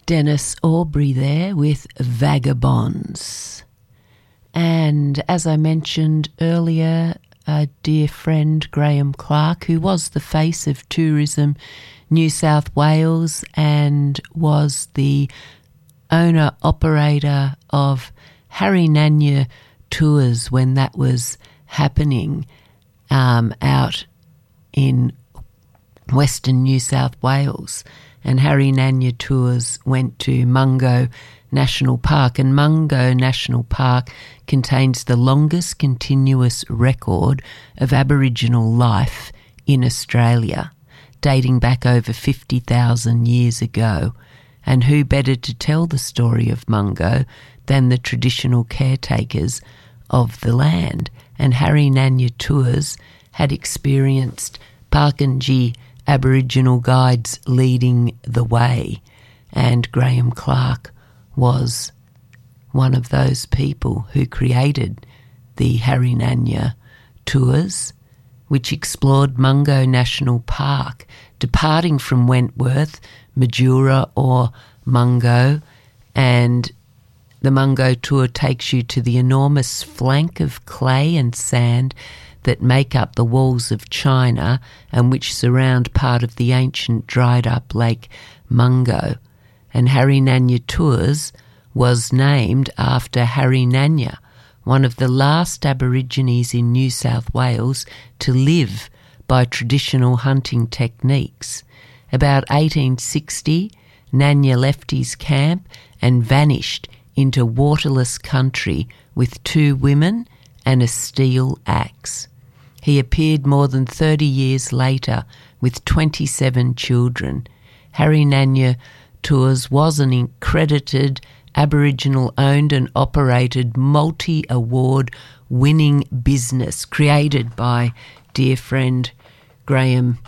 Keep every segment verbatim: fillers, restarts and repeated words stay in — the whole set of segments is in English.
Dennis Aubrey there with Vagabonds. And as I mentioned earlier, a dear friend, Graham Clark, who was the face of Tourism New South Wales and was the owner-operator of Harry Nanya Tours when that was happening um, out in Western New South Wales. And Harry Nanya Tours went to Mungo National Park, and Mungo National Park contains the longest continuous record of Aboriginal life in Australia, dating back over fifty thousand years ago. And who better to tell the story of Mungo than the traditional caretakers of the land? And Harry Nanya Tours had experienced Parkinji Aboriginal guides leading the way, and Graham Clark was one of those people who created the Harry Nanya Tours, which explored Mungo National Park, departing from Wentworth, Majura or Mungo, and the Mungo Tour takes you to the enormous flank of clay and sand that make up the walls of China and which surround part of the ancient dried-up Lake Mungo. And Harry Nanya Tours was named after Harry Nanya, one of the last Aborigines in New South Wales to live by traditional hunting techniques. About eighteen sixty, Nanya left his camp and vanished into waterless country with two women and a steel axe. He appeared more than thirty years later with twenty-seven children. Harry Nanya Tours was an accredited Aboriginal-owned and operated multi-award winning business created by dear friend Graham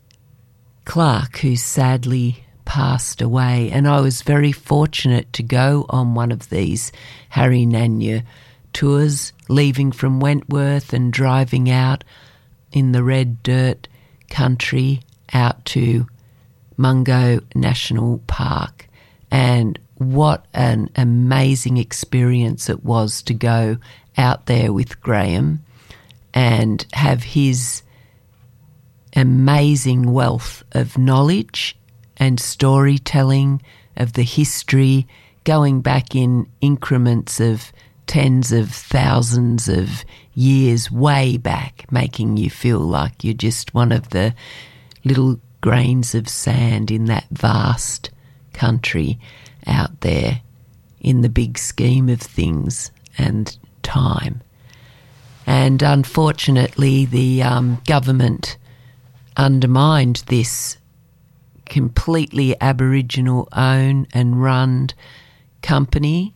Clark, who sadly passed away. And I was very fortunate to go on one of these Harry Nanya Tours, leaving from Wentworth and driving out in the red dirt country out to Mungo National Park. And what an amazing experience it was to go out there with Graham and have his amazing wealth of knowledge and storytelling of the history, going back in increments of tens of thousands of years way back, making you feel like you're just one of the little grains of sand in that vast country out there in the big scheme of things and time. And unfortunately, the um, government undermined this completely Aboriginal-owned and run company,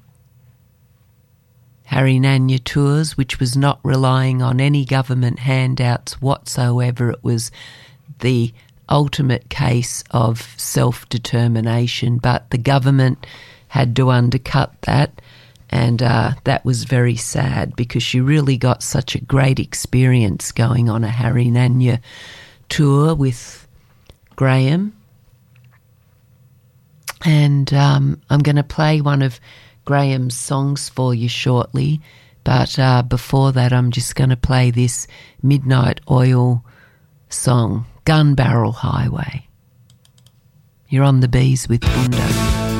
Harry Nanya Tours, which was not relying on any government handouts whatsoever. It was the ultimate case of self-determination, but the government had to undercut that, and uh, that was very sad because you really got such a great experience going on a Harry Nanya Tour with Graham. And um, I'm going to play one of Graham's songs for you shortly, but uh, before that I'm just going to play this Midnight Oil song, Gun Barrel Highway. You're on the Bees with Bundo.